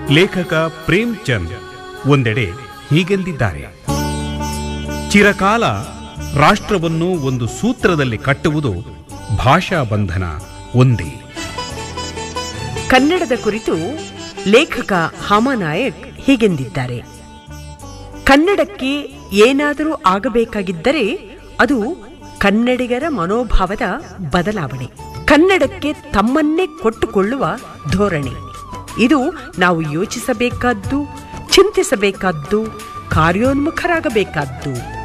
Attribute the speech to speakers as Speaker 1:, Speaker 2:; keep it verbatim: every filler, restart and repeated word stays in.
Speaker 1: ಲೇಖಕ ಪ್ರೇಮ್ ಚಂದ್ ಒಂದೆಡೆ ಹೀಗೆಂದಿದ್ದಾರೆ: ಚಿರಕಾಲ ರಾಷ್ಟ್ರವನ್ನು ಒಂದು ಸೂತ್ರದಲ್ಲಿ ಕಟ್ಟುವುದು ಭಾಷಾ ಬಂಧನ ಒಂದೇ.
Speaker 2: ಕನ್ನಡದ ಕುರಿತು ಲೇಖಕ ಹಾಮಾನಾಯಕ್ ಹೀಗೆಂದಿದ್ದಾರೆ: ಕನ್ನಡಕ್ಕೆ ಏನಾದರೂ ಆಗಬೇಕಾಗಿದ್ದರೆ ಅದು ಕನ್ನಡಿಗರ ಮನೋಭಾವದ ಬದಲಾವಣೆ, ಕನ್ನಡಕ್ಕೆ ತಮ್ಮನ್ನೇ ಕೊಟ್ಟುಕೊಳ್ಳುವ ಧೋರಣೆ. ಇದು ನಾವು ಯೋಚಿಸಬೇಕಾದ್ದು, ಚಿಂತಿಸಬೇಕಾದ್ದು, ಕಾರ್ಯೋನ್ಮುಖರಾಗಬೇಕಾದ್ದು.